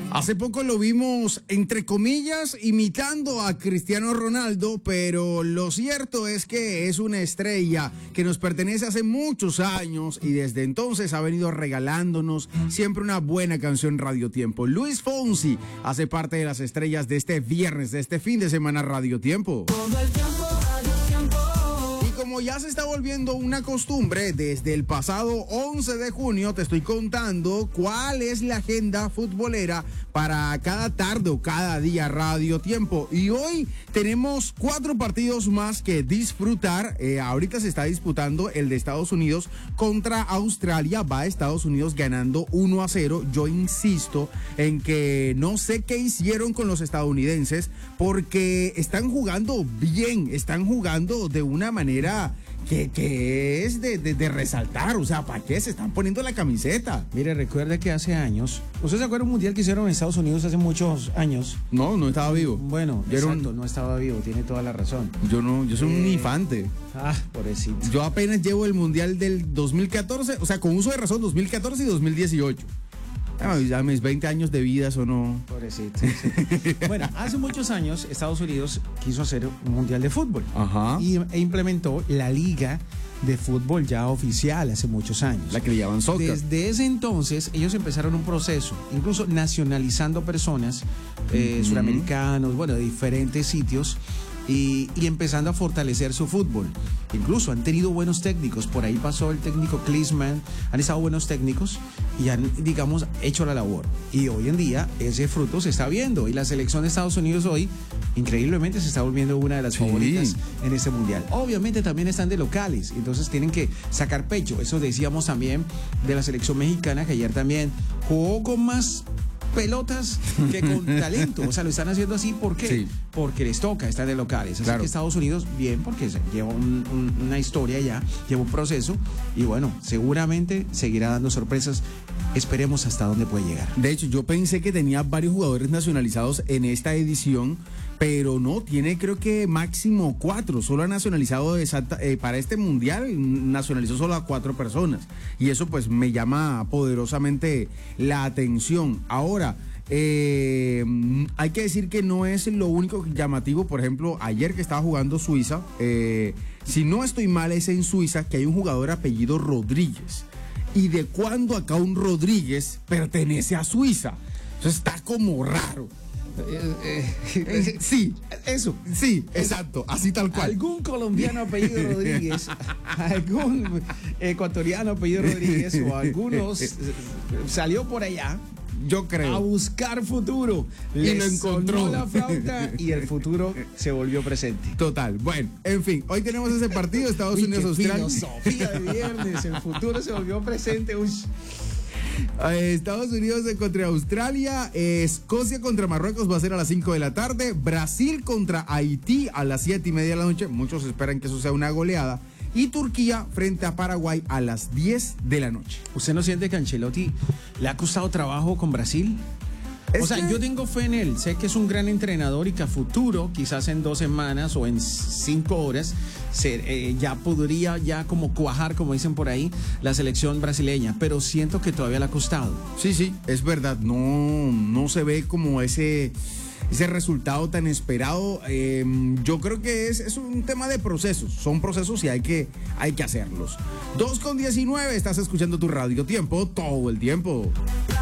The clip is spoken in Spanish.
Hace poco lo vimos, entre comillas, imitando a Cristiano Ronaldo, pero lo cierto es que es una estrella que nos pertenece hace muchos años y desde entonces ha venido regalándonos siempre una buena canción Radio Tiempo. Luis Fonsi hace parte de las estrellas de este viernes, de este fin de semana Radio Tiempo. Todo el tiempo, Radio Tiempo. Como ya se está volviendo una costumbre, desde el pasado 11 de junio te estoy contando cuál es la agenda futbolera para cada tarde o cada día Radio Tiempo. Y hoy tenemos 4 partidos más que disfrutar. Ahorita se está disputando el de Estados Unidos contra Australia. Va a Estados Unidos ganando 1-0. Yo insisto en que no sé qué hicieron con los estadounidenses porque están jugando bien, están jugando de una manera que es de resaltar. O sea, ¿para qué se están poniendo la camiseta? Mire, recuerda que hace años, ¿usted se acuerda un mundial que hicieron en Estados Unidos hace muchos años? No estaba vivo. Bueno, exacto, no estaba vivo, tiene toda la razón. Yo soy un infante. Pobrecito. Yo apenas llevo el mundial del 2014, o sea, con uso de razón, 2014 y 2018. Ya mis 20 años de vida, eso no. Pobrecito. Sí. Bueno, hace muchos años Estados Unidos quiso hacer un mundial de fútbol. Ajá. E implementó la liga de fútbol ya oficial hace muchos años. La que le llaman soccer. Desde ese entonces ellos empezaron un proceso, incluso nacionalizando personas suramericanos, bueno, de diferentes sitios. Y empezando a fortalecer su fútbol. Incluso han tenido buenos técnicos. Por ahí pasó el técnico Klinsmann. Han estado buenos técnicos y han, digamos, hecho la labor. Y hoy en día ese fruto se está viendo. Y la selección de Estados Unidos hoy, increíblemente, se está volviendo una de las favoritas en este mundial. Obviamente también están de locales. Entonces tienen que sacar pecho. Eso decíamos también de la selección mexicana, que ayer también jugó con más pelotas que con talento. O sea, lo están haciendo así, ¿por qué? Sí. Porque les toca estar de locales. Así Claro. que Estados Unidos, bien, porque lleva una historia ya, lleva un proceso y bueno, seguramente seguirá dando sorpresas. Esperemos hasta dónde puede llegar. De hecho, yo pensé que tenía varios jugadores nacionalizados en esta edición, pero no, tiene creo que máximo 4. Solo ha nacionalizado para este mundial, nacionalizó solo a 4 personas. Y eso pues me llama poderosamente la atención. Ahora, hay que decir que no es lo único llamativo. Por ejemplo, ayer que estaba jugando Suiza, si no estoy mal, es en Suiza que hay un jugador apellido Rodríguez. ¿Y de cuándo acá un Rodríguez pertenece a Suiza? Eso está como raro. Sí, eso, sí, exacto, así tal cual. Algún colombiano apellido Rodríguez, algún ecuatoriano apellido Rodríguez o algunos salió por allá. Yo creo. A buscar futuro. Y lo encontró. Sonó la flauta y el futuro se volvió presente. Total. Bueno, en fin, hoy tenemos ese partido, Estados Unidos-Australia. Filosofía de viernes, el futuro se volvió presente. Estados Unidos contra Australia, Escocia contra Marruecos va a ser a las 5 de la tarde, Brasil contra Haití a las 7:30 de la noche, muchos esperan que eso sea una goleada, y Turquía frente a Paraguay a las 10 de la noche. ¿Usted no siente que a Ancelotti le ha costado trabajo con Brasil? Yo tengo fe en él, sé que es un gran entrenador y que a futuro, quizás en 2 semanas o en 5 horas, ya podría como cuajar, como dicen por ahí, la selección brasileña, pero siento que todavía le ha costado. Sí, es verdad, no se ve como ese resultado tan esperado. Yo creo que es un tema de procesos, son procesos y hay que hacerlos. 2:19, estás escuchando tu Radio Tiempo todo el tiempo.